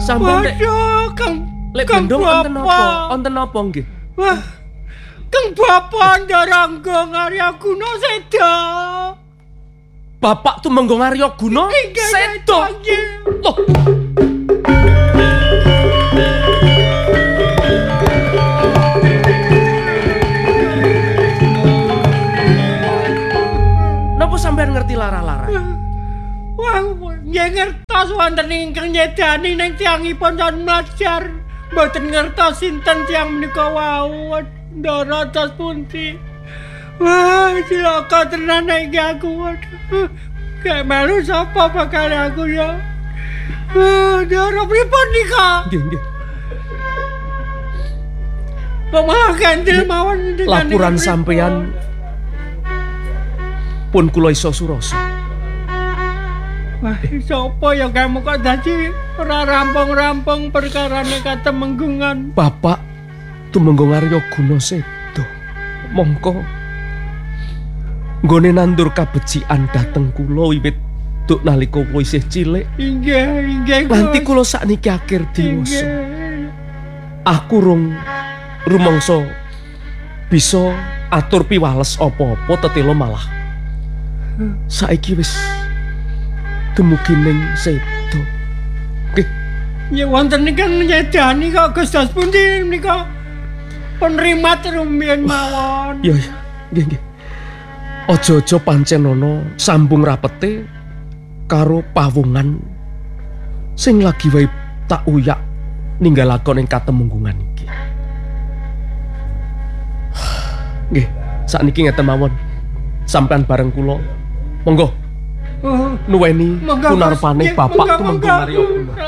Sampeyan lek gendong wonten apa nggih? Wah, Kang Bapak Ndarangga Ngarya Guna Seda. Bapak Tumenggung Arya Guna Seda. Loh. Napa sampean ngerti lara-lara? Wah, nggih ngertos wonten ingkang nyedani ning tiyangipun San Majar. Mboten ngertos sinten tiyang menika wau. Ndara dos pundi. Wah, cilaka tenan iki aku. Gak malu sapa bakal aku ya. Ndara pripun nika? Nggih, nggih. Pemaha gantil mawon laporan sampeyan pun kula isa surasa. Wah, sapa ya kamu kok dadi ora rampung-rampung perkarane katemenggungan. Bapak Tumenggung Arya Guna Seda. Mongko nggone nandur kabecikan dhateng kula wiwit duk nalika kula isih cilik. Inggih, inggih. Nganti kula sakniki akhir diwasa. Aku rung rumangsa bisa atur piwales apa-apa tetela malah. Saiki wis dumugi ning Seda. Nggih. Ya wonten ingkang nyedani kok Gus dos pundi menika penrimat rumiyin mawon. Ya, nggih, nggih. Aja-aja pancen ana sambung rapete karo pawungan sing lagi wae tak uyak ninggalakon ing katemunggungan iki. Nggih, sakniki ngeten mawon. Sampeyan bareng kula. Monggo nuweni kunarpane Bapak Tumenggung Arya Guna.